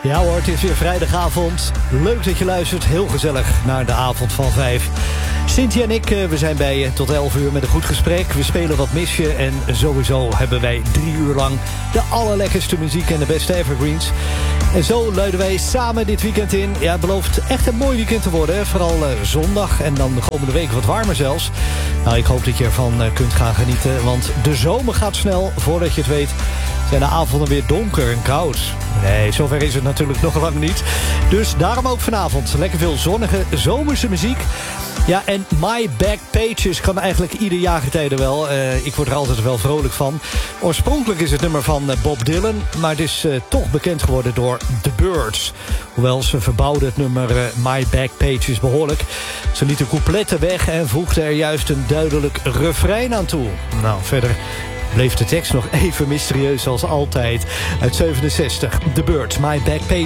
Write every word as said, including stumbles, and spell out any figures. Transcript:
Ja hoor, het is weer vrijdagavond. Leuk dat je luistert, heel gezellig naar de avond van vijf. Cynthia en ik, we zijn bij je tot elf uur met een goed gesprek. We spelen wat mis je en sowieso hebben wij drie uur lang de allerlekkerste muziek en de beste evergreens. En zo luiden wij samen dit weekend in. Ja, het belooft echt een mooi weekend te worden. Hè? Vooral uh, zondag en dan de komende week wat warmer zelfs. Nou, ik hoop dat je ervan uh, kunt gaan genieten. Want de zomer gaat snel. Voordat je het weet zijn de avonden weer donker en koud. Nee, zover is het natuurlijk nog lang niet. Dus daarom ook vanavond lekker veel zonnige zomerse muziek. Ja, en My Back Pages kan eigenlijk ieder jaargetijde wel. Uh, ik word er altijd wel vrolijk van. Oorspronkelijk is het nummer van uh, Bob Dylan, maar het is uh, toch bekend geworden door The Byrds. Hoewel ze verbouwden het nummer uh, My Back Pages behoorlijk. Ze lieten coupletten weg en voegden er juist een duidelijk refrein aan toe. Nou, verder bleef de tekst nog even mysterieus als altijd. Uit zevenenzestig, The Byrds, My Back Pages.